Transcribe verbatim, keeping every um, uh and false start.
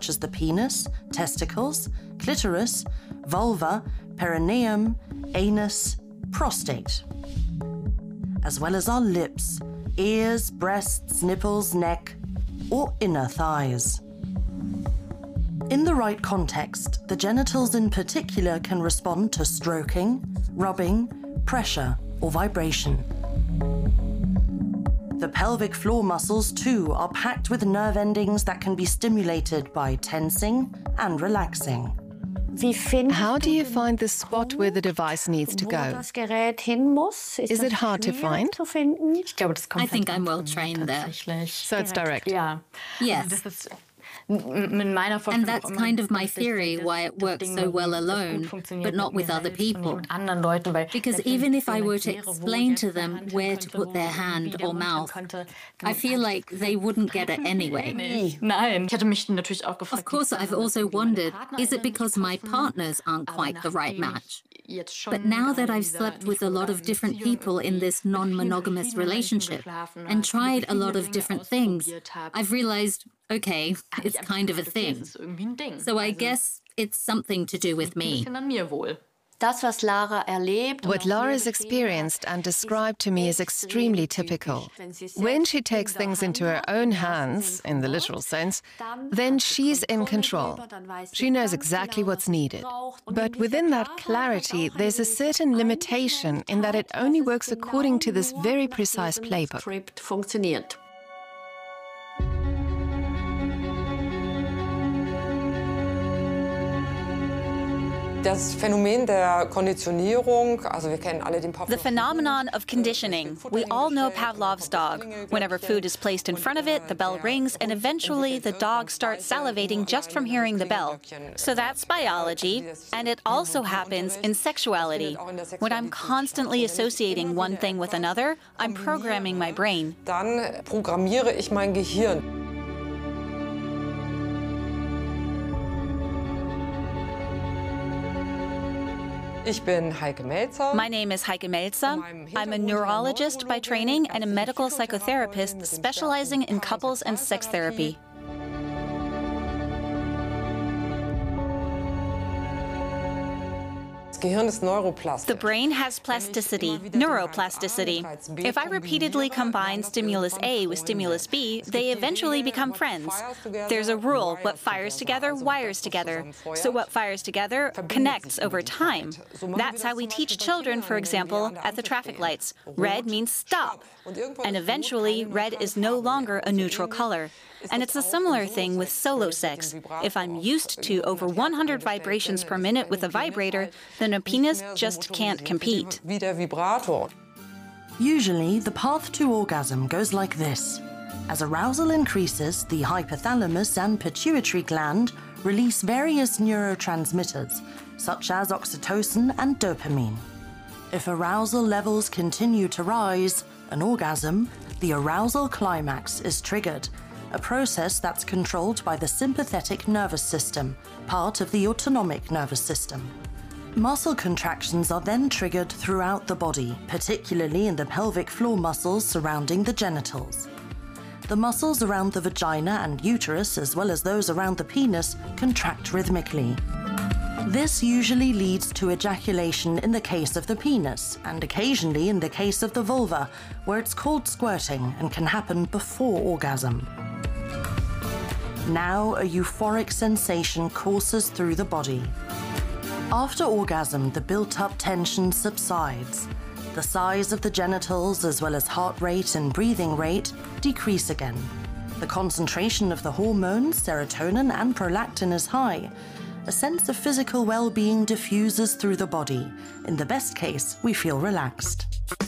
such as the penis, testicles, clitoris, vulva, perineum, anus, prostate, as well as our lips, ears, breasts, nipples, neck, or inner thighs. In the right context, the genitals in particular can respond to stroking, rubbing, pressure, or vibration. The pelvic floor muscles, too, are packed with nerve endings that can be stimulated by tensing and relaxing. How do you find the spot where the device needs to go? Is it hard to find? I think I'm well trained there. So it's direct? Yes. And that's kind of my theory, why it works so well alone, but not with other people. Because even if I were to explain to them where to put their hand or mouth, I feel like they wouldn't get it anyway. Of course, I've also wondered, is it because my partners aren't quite the right match? But now that I've slept with a lot of different people in this non-monogamous relationship and tried a lot of different things, I've realized, okay, it's kind of a thing. So I guess it's something to do with me. What Laura's experienced and described to me is extremely typical. When she takes things into her own hands, in the literal sense, then she's in control. She knows exactly what's needed. But within that clarity, there's a certain limitation in that it only works according to this very precise playbook. The phenomenon of conditioning. We all know Pavlov's dog. Whenever food is placed in front of it, the bell rings, and eventually the dog starts salivating just from hearing the bell. So that's biology, and it also happens in sexuality. When I'm constantly associating one thing with another, I'm programming my brain. Dann programmiere ich mein Gehirn. My name is Heike Melzer. I'm a neurologist by training and a medical psychotherapist specializing in couples and sex therapy. The brain has plasticity, neuroplasticity. If I repeatedly combine stimulus A with stimulus B, they eventually become friends. There's a rule, what fires together, wires together. So what fires together connects over time. That's how we teach children, for example, at the traffic lights. Red means stop. And eventually, red is no longer a neutral color. And it's a similar thing with solo sex. If I'm used to over one hundred vibrations per minute with a vibrator, then a penis just can't compete. Usually, the path to orgasm goes like this. As arousal increases, the hypothalamus and pituitary gland release various neurotransmitters, such as oxytocin and dopamine. If arousal levels continue to rise, an orgasm, the arousal climax is triggered, a process that's controlled by the sympathetic nervous system, part of the autonomic nervous system. Muscle contractions are then triggered throughout the body, particularly in the pelvic floor muscles surrounding the genitals. The muscles around the vagina and uterus, as well as those around the penis, contract rhythmically. This usually leads to ejaculation in the case of the penis, and occasionally in the case of the vulva, where it's called squirting and can happen before orgasm. Now, a euphoric sensation courses through the body. After orgasm, the built-up tension subsides. The size of the genitals, as well as heart rate and breathing rate, decrease again. The concentration of the hormones, serotonin and prolactin, is high. A sense of physical well-being diffuses through the body. In the best case, we feel relaxed.